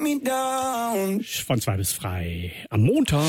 me down. Von 2 bis frei am Montag.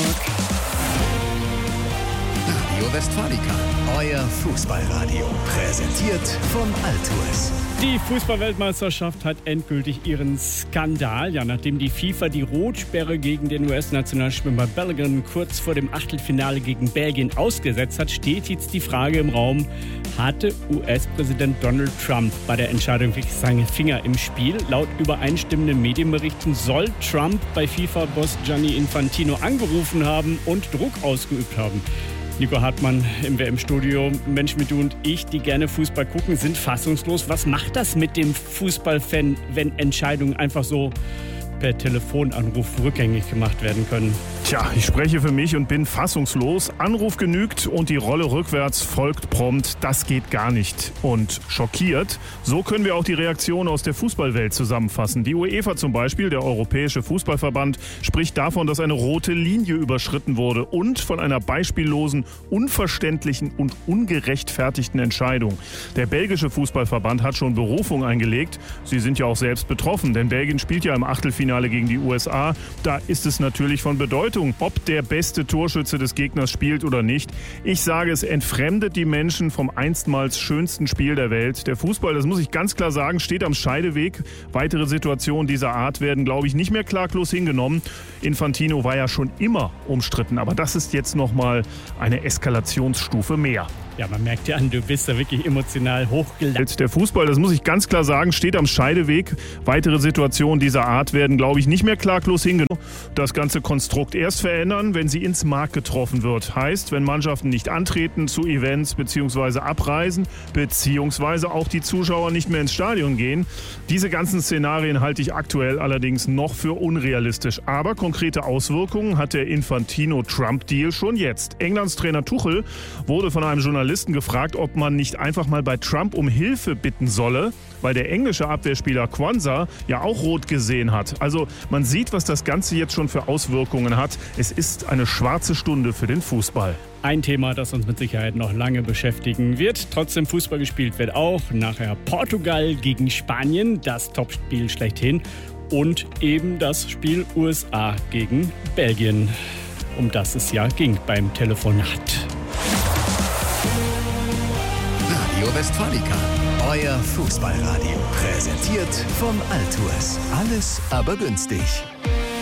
Radio Westfalica, euer Fußballradio. Präsentiert von Altours. Die Fußball-Weltmeisterschaft hat endgültig ihren Skandal. Ja, nachdem die FIFA die Rotsperre gegen den US-Nationalschwimmer Balogun kurz vor dem Achtelfinale gegen Belgien ausgesetzt hat, steht jetzt die Frage im Raum, hatte US-Präsident Donald Trump bei der Entscheidung wirklich seine Finger im Spiel? Laut übereinstimmenden Medienberichten soll Trump bei FIFA-Boss Gianni Infantino angerufen haben und Druck ausgeübt haben. Nico Hartmann im WM-Studio. Menschen wie du und ich, die gerne Fußball gucken, sind fassungslos. Was macht das mit dem Fußballfan, wenn Entscheidungen einfach so per Telefonanruf rückgängig gemacht werden können? Tja, ich spreche für mich und bin fassungslos. Anruf genügt und die Rolle rückwärts folgt prompt. Das geht gar nicht. Und schockiert. So können wir auch die Reaktion aus der Fußballwelt zusammenfassen. Die UEFA zum Beispiel, der Europäische Fußballverband, spricht davon, dass eine rote Linie überschritten wurde und von einer beispiellosen, unverständlichen und ungerechtfertigten Entscheidung. Der belgische Fußballverband hat schon Berufung eingelegt. Sie sind ja auch selbst betroffen, denn Belgien spielt ja im Achtelfinale gegen die USA. Da ist es natürlich von Bedeutung, ob der beste Torschütze des Gegners spielt oder nicht. Ich sage, es entfremdet die Menschen vom einstmals schönsten Spiel der Welt. Der Fußball, das muss ich ganz klar sagen, steht am Scheideweg. Weitere Situationen dieser Art werden, glaube ich, nicht mehr klaglos hingenommen. Infantino war ja schon immer umstritten, aber das ist jetzt nochmal eine Eskalationsstufe mehr. Ja, man merkt ja an, du bist da wirklich emotional hochgeladen. Der Fußball, das muss ich ganz klar sagen, steht am Scheideweg. Weitere Situationen dieser Art werden, glaube ich, nicht mehr klaglos hingenommen. Das ganze Konstrukt erst verändern, wenn sie ins Mark getroffen wird. Heißt, wenn Mannschaften nicht antreten zu Events bzw. abreisen, beziehungsweise auch die Zuschauer nicht mehr ins Stadion gehen. Diese ganzen Szenarien halte ich aktuell allerdings noch für unrealistisch. Aber konkrete Auswirkungen hat der Infantino-Trump-Deal schon jetzt. Englands Trainer Tuchel wurde von einem Journalisten gefragt, ob man nicht einfach mal bei Trump um Hilfe bitten solle, weil der englische Abwehrspieler Quansah ja auch rot gesehen hat. Also man sieht, was das Ganze jetzt schon für Auswirkungen hat. Es ist eine schwarze Stunde für den Fußball. Ein Thema, das uns mit Sicherheit noch lange beschäftigen wird. Trotzdem Fußball gespielt wird auch. Nachher Portugal gegen Spanien, das Topspiel schlechthin. Und eben das Spiel USA gegen Belgien, um das es ja ging beim Telefonat. Radio Westfalica, euer Fußballradio. Präsentiert von Altours. Alles aber günstig.